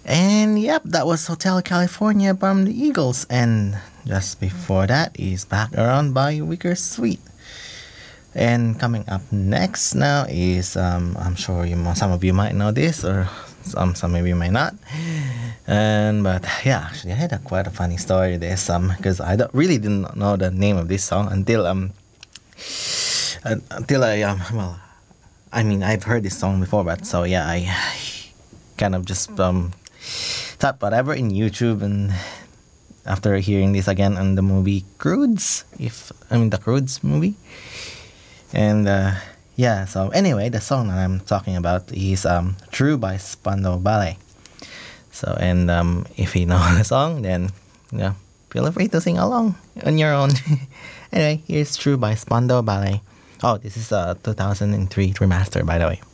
And yep, that was Hotel California from the Eagles. And just before that is Back Around by Wicker Sweet. And coming up next now is I'm sure some of you might know this, or some of you may not. And but yeah, actually I had quite a funny story this because I really didn't know the name of this song until I well, I mean I've heard this song before, but so yeah, I kind of just thought whatever in YouTube, and after hearing this again on the movie Croods, the Croods movie. And yeah, so anyway, the song that I'm talking about is True by Spandau Ballet. So, and if you know the song, then yeah, feel free to sing along on your own. Anyway, here's True by Spandau Ballet. Oh, this is a 2003 remaster, by the way.